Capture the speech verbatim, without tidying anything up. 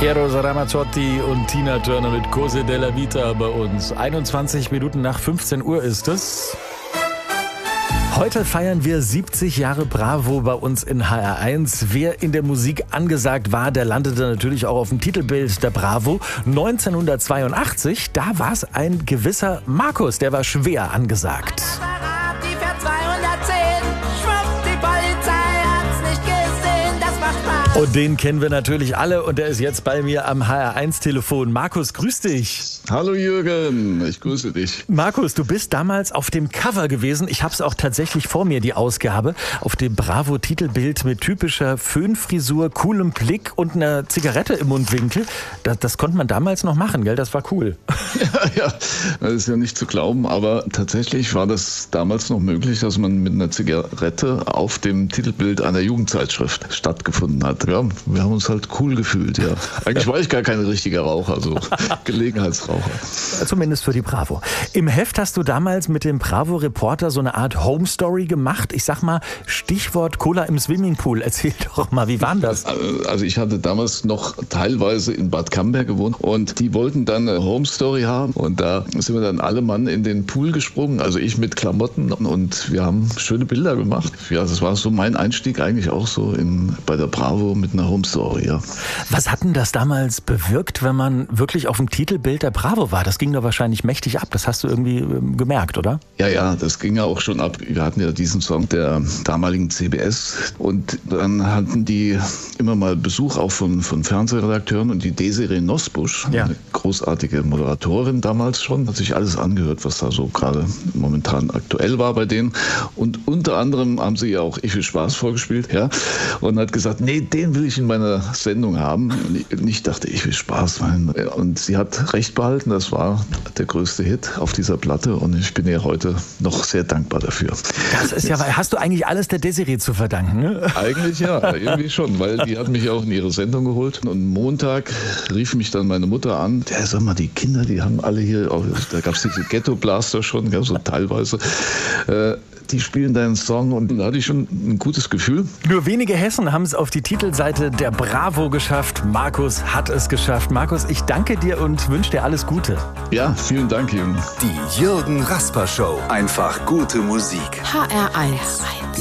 Eros Ramazzotti und Tina Turner mit Cose della Vita bei uns. einundzwanzig Minuten nach fünfzehn Uhr ist es. Heute feiern wir siebzig Jahre Bravo bei uns in H R eins. Wer in der Musik angesagt war, der landete natürlich auch auf dem Titelbild der Bravo. neunzehnhundertzweiundachtzig, da war es ein gewisser Markus, der war schwer angesagt. Die fährt zweihundertzehn, schwupp, die Polizei hat's nicht gesehen, das macht Spaß. Und den kennen wir natürlich alle und der ist jetzt bei mir am H R eins Telefon. Markus, grüß dich. Hallo Jürgen, ich grüße dich. Markus, du bist damals auf dem Cover gewesen. Ich habe es auch tatsächlich vor mir, die Ausgabe. Auf dem Bravo-Titelbild mit typischer Föhnfrisur, coolem Blick und einer Zigarette im Mundwinkel. Das, das konnte man damals noch machen, gell? Das war cool. Ja, ja, das ist ja nicht zu glauben, aber tatsächlich war das damals noch möglich, dass man mit einer Zigarette auf dem Titelbild einer Jugendzeitschrift stattgefunden hat. Ja, wir haben uns halt cool gefühlt, ja. Eigentlich war ich gar kein richtiger Raucher, also Gelegenheitsraucher. Zumindest für die Bravo. Im Heft hast du damals mit dem Bravo-Reporter so eine Art Home-Story gemacht. Ich sag mal, Stichwort Cola im Swimmingpool. Erzähl doch mal, wie war das? Also ich hatte damals noch teilweise in Bad Camberg gewohnt und die wollten dann eine Home-Story haben und da sind wir dann alle Mann in den Pool gesprungen, also ich mit Klamotten und wir haben schöne Bilder gemacht. Ja, das war so mein Einstieg eigentlich auch so in, bei der Bravo mit einer Home-Story, ja. Was hat denn das damals bewirkt, wenn man wirklich auf dem Titelbild der Bravo war? Das ging doch wahrscheinlich mächtig ab. Das hast du irgendwie ähm, gemerkt, oder? Ja, ja, das ging ja auch schon ab. Wir hatten ja diesen Song der damaligen C B S und dann hatten die immer mal Besuch auch von, von Fernsehredakteuren und die Desiree Nosbusch, ja, eine großartige Moderatorin damals schon, hat sich alles angehört, was da so gerade momentan aktuell war bei denen und unter anderem haben sie ja auch Ich will Spaß vorgespielt, ja, und hat gesagt, nee, den will ich in meiner Sendung haben. Und ich dachte, Ich will Spaß. Und sie hat recht behalten, das war der größte Hit auf dieser Platte und ich bin ihr heute noch sehr dankbar dafür. Das ist ja, hast du eigentlich alles der Desiree zu verdanken, ne? Eigentlich ja, irgendwie schon, weil die hat mich auch in ihre Sendung geholt und Montag rief mich dann meine Mutter an, ja, sag mal, die Kinder, die haben alle hier, da gab es diese Ghetto-Blaster schon, ja, so teilweise, äh, die spielen deinen Song und da hatte ich schon ein gutes Gefühl. Nur wenige Hessen haben es auf die Titelseite der Bravo geschafft. Markus hat es geschafft. Markus, ich danke dir und wünsche dir alles Gute. Ja, vielen Dank, Jürgen. Die Jürgen Rasper Show. Einfach gute Musik. H R eins.